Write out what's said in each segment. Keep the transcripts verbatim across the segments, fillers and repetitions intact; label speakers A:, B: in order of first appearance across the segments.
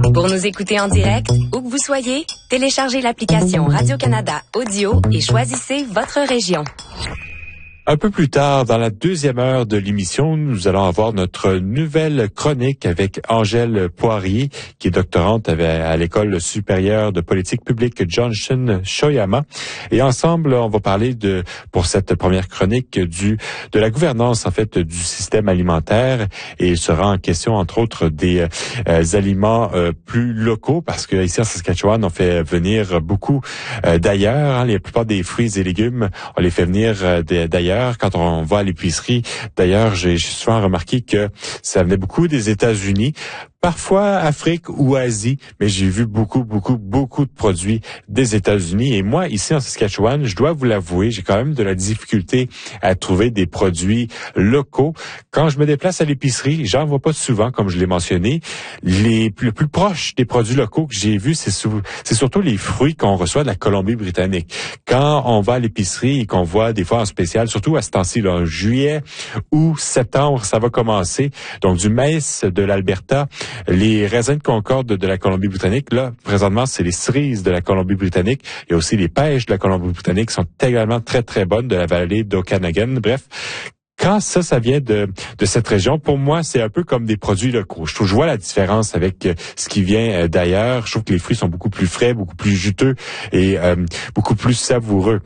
A: Pour nous écouter en direct, où que vous soyez, téléchargez l'application Radio-Canada Audio et choisissez votre région.
B: Un peu plus tard, dans la deuxième heure de l'émission, nous allons avoir notre nouvelle chronique avec Angèle Poirier, qui est doctorante à l'École supérieure de politique publique Johnson Shoyama. Et ensemble, on va parler de, pour cette première chronique, du de la gouvernance, en fait, du système alimentaire. Et il sera en question, entre autres, des euh, aliments euh, plus locaux, parce que ici en Saskatchewan, on fait venir beaucoup euh, d'ailleurs. Hein, la plupart des fruits et légumes, on les fait venir euh, d'ailleurs. Quand on va à l'épicerie, d'ailleurs, j'ai souvent remarqué que ça venait beaucoup des États-Unis, parfois Afrique ou Asie, mais j'ai vu beaucoup, beaucoup, beaucoup de produits des États-Unis. Et moi, ici en Saskatchewan, je dois vous l'avouer, j'ai quand même de la difficulté à trouver des produits locaux. Quand je me déplace à l'épicerie, j'en vois pas souvent, comme je l'ai mentionné. Les le plus proche des produits locaux que j'ai vus, c'est sou, c'est surtout les fruits qu'on reçoit de la Colombie-Britannique. Quand on va à l'épicerie et qu'on voit des fois en spécial, surtout à ce temps-ci, là, en juillet ou septembre, ça va commencer. Donc, du maïs de l'Alberta, les raisins de Concorde de la Colombie-Britannique, là, présentement, c'est les cerises de la Colombie-Britannique. Il y a aussi les pêches de la Colombie-Britannique qui sont également très, très bonnes de la vallée d'Okanagan. Bref, quand ça, ça vient de de cette région, pour moi, c'est un peu comme des produits locaux. Je trouve, je vois la différence avec ce qui vient d'ailleurs. Je trouve que les fruits sont beaucoup plus frais, beaucoup plus juteux et euh, beaucoup plus savoureux.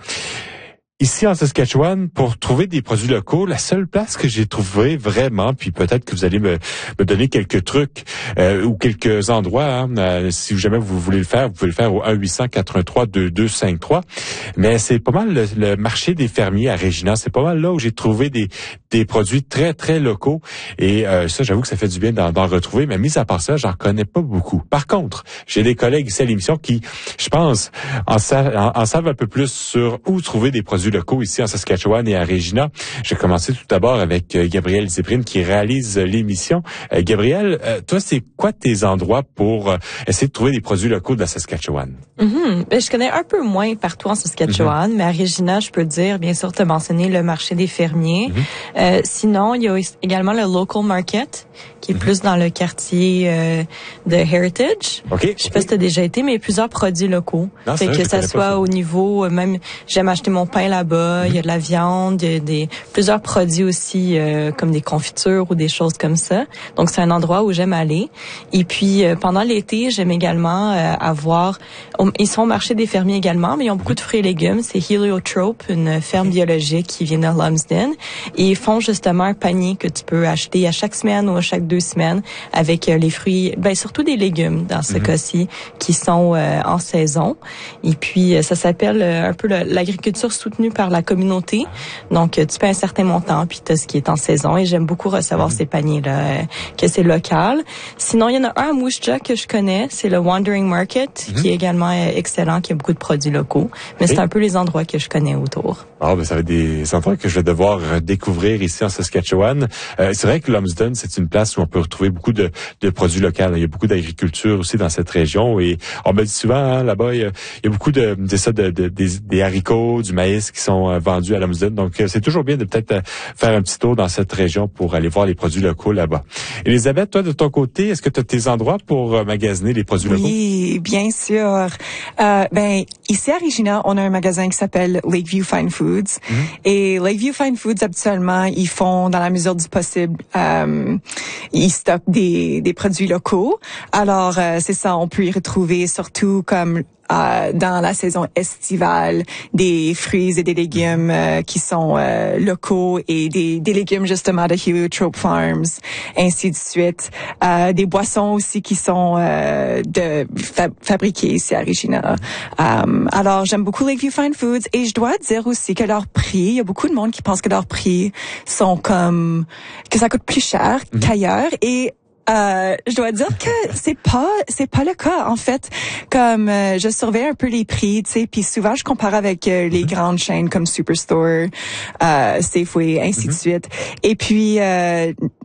B: Ici en Saskatchewan, pour trouver des produits locaux, la seule place que j'ai trouvé vraiment, puis peut-être que vous allez me, me donner quelques trucs euh, ou quelques endroits, hein, euh, si jamais vous voulez le faire, vous pouvez le faire au un huit cents quatre un trois deux deux cinq trois. Mais c'est pas mal le, le marché des fermiers à Regina. C'est pas mal là où j'ai trouvé des des produits très, très locaux. Et euh, ça, j'avoue que ça fait du bien d'en, d'en retrouver. Mais mis à part ça, j'en connais pas beaucoup. Par contre, j'ai des collègues ici à l'émission qui, je pense, en, sa, en, en savent un peu plus sur où trouver des produits locaux ici en Saskatchewan et à Regina. Je vais commencer tout d'abord avec euh, Gabrielle Ziprine qui réalise euh, l'émission. Euh, Gabrielle, euh, toi, c'est quoi tes endroits pour euh, essayer de trouver des produits locaux de la Saskatchewan?
C: Mm-hmm. Ben, je connais un peu moins partout en Saskatchewan, mm-hmm. mais à Regina, je peux dire, bien sûr, te mentionner le marché des fermiers. Mm-hmm. Euh, sinon, il y a également le local market qui est mm-hmm. plus dans le quartier euh, de Heritage.
B: Okay,
C: je sais
B: okay.
C: pas si tu as déjà été, mais il y a plusieurs produits locaux.
B: Non,
C: fait
B: vrai,
C: que ça soit
B: ça.
C: au niveau, même j'aime acheter mon pain là-bas, mm-hmm. il y a de la viande, il y a des plusieurs produits aussi euh, comme des confitures ou des choses comme ça. Donc c'est un endroit où j'aime aller. Et puis euh, pendant l'été, j'aime également euh, avoir ils sont au marché des fermiers également, mais ils ont beaucoup de fruits et légumes. C'est Heliotrope, une ferme biologique qui vient de Lumsden. Et ils font justement un panier que tu peux acheter à chaque semaine ou à chaque deux semaines avec euh, les fruits, ben surtout des légumes dans ce mm-hmm. cas-ci, qui sont euh, en saison. Et puis, euh, ça s'appelle euh, un peu le, l'agriculture soutenue par la communauté. Donc, euh, tu paies un certain montant, puis tu as ce qui est en saison. Et j'aime beaucoup recevoir mm-hmm. ces paniers-là, euh, que c'est local. Sinon, il y en a un à Moose Jaw que je connais, c'est le Wandering Market, mm-hmm. qui est également excellent, qui a beaucoup de produits locaux. Mais c'est un peu les endroits que je connais autour.
B: Ah, ben ça va être des endroits que je vais devoir découvrir ici en Saskatchewan. Euh, c'est vrai que Lumsden, c'est une place où on peut retrouver beaucoup de, de produits locaux. Il y a beaucoup d'agriculture aussi dans cette région. Et on me dit souvent, hein, là-bas, il y, a, il y a beaucoup de, de ça, de, de, des, des haricots, du maïs qui sont euh, vendus à Lumsden. Donc, euh, c'est toujours bien de peut-être euh, faire un petit tour dans cette région pour aller voir les produits locaux là-bas. Elisabeth, toi, de ton côté, est-ce que tu as tes endroits pour euh, magasiner les produits
D: oui,
B: locaux?
D: Oui, bien sûr. Euh, ben, ici à Regina, on a un magasin qui s'appelle Lakeview Fine Foods. Mm-hmm. Et Lakeview Fine Foods, habituellement, ils font, dans la mesure du possible, euh, ils stockent des, des produits locaux. Alors, euh, c'est ça, on peut y retrouver surtout comme Euh, dans la saison estivale, des fruits et des légumes euh, qui sont euh, locaux et des, des légumes justement de Heliotrope Farms, ainsi de suite. Euh, des boissons aussi qui sont euh, de fa- fabriquées ici à Regina. Euh, alors, j'aime beaucoup Lakeview Fine Foods et je dois dire aussi que leurs prix, il y a beaucoup de monde qui pense que leurs prix sont comme, que ça coûte plus cher mm-hmm. qu'ailleurs et Euh, je dois dire que c'est pas c'est pas le cas en fait. Comme euh, je surveille un peu les prix, tu sais, puis souvent je compare avec euh, les mm-hmm. grandes chaînes comme Superstore, euh, Safeway, ainsi mm-hmm. de suite. Et puis euh,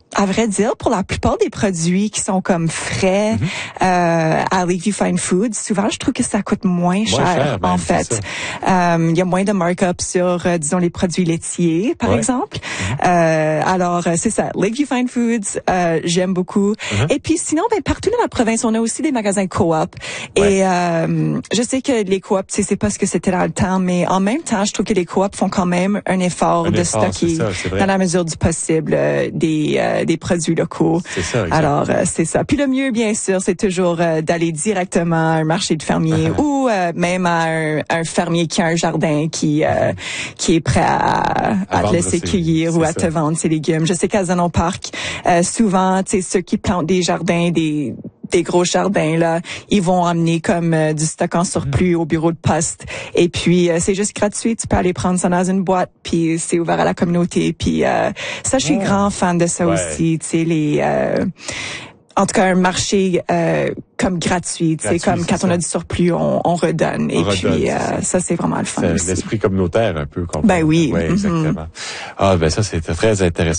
D: à vrai dire, pour la plupart des produits qui sont comme frais mm-hmm. euh, à Lakeview Fine Foods, souvent je trouve que ça coûte moins, moins cher, cher même, en fait. Il euh, y a moins de markup sur, euh, disons, les produits laitiers, par ouais. exemple. Mm-hmm. Euh, alors, c'est ça. Lakeview Fine Foods, euh, j'aime beaucoup. Mm-hmm. Et puis sinon, ben partout dans la province, on a aussi des magasins coop. Ouais. Et euh, je sais que les coops, tu sais, c'est pas ce que c'était dans le temps, mais en même temps, je trouve que les coops font quand même un effort un de effort, stocker ça, dans la mesure du possible euh, des euh, des produits locaux.
B: C'est ça, exactement.
D: Alors, euh, c'est ça. Puis le mieux, bien sûr, c'est toujours euh, d'aller directement à un marché de fermier uh-huh. ou euh, même à un, un fermier qui a un jardin qui euh, qui est prêt à, à, à te laisser cueillir ou à ça. te vendre ses légumes. Je sais qu'à Zanon Park, euh, souvent, tu sais, ceux qui plantent des jardins, des des gros jardins là, ils vont emmener comme euh, du stock en surplus au bureau de poste et puis euh, c'est juste gratuit, tu peux aller prendre ça dans une boîte puis c'est ouvert à la communauté puis euh, ça je suis oh. grand fan de ça ouais. aussi, tu sais les euh, en tout cas un marché euh, comme gratuit, tu sais comme quand ça. on a du surplus on, on redonne on et redonne, puis euh, ça. ça c'est vraiment le fun
B: c'est
D: aussi.
B: L'esprit communautaire un peu.
D: Ben oui.
B: Ouais, exactement. Mm-hmm. Ah ben ça c'est très intéressant.